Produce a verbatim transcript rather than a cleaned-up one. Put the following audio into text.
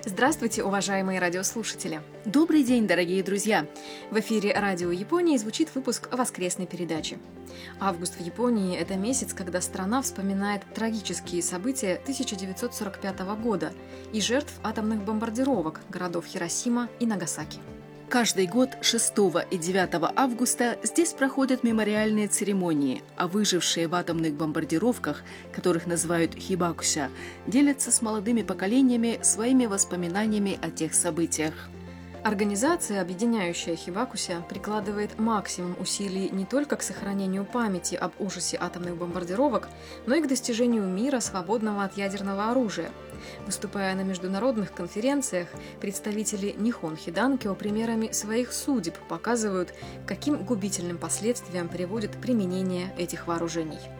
Здравствуйте, уважаемые радиослушатели! Добрый день, дорогие друзья! В эфире Радио Японии звучит выпуск воскресной передачи. Август в Японии – это месяц, когда страна вспоминает трагические события тысяча девятьсот сорок пятого года и жертв атомных бомбардировок городов Хиросима и Нагасаки. Каждый год шестого и девятого августа здесь проходят мемориальные церемонии, а выжившие в атомных бомбардировках, которых называют хибакуся, делятся с молодыми поколениями своими воспоминаниями о тех событиях. Организация, объединяющая хибакуся, прикладывает максимум усилий не только к сохранению памяти об ужасе атомных бомбардировок, но и к достижению мира, свободного от ядерного оружия. Выступая на международных конференциях, представители Нихон Хиданкио примерами своих судеб показывают, к каким губительным последствиям приводит применение этих вооружений.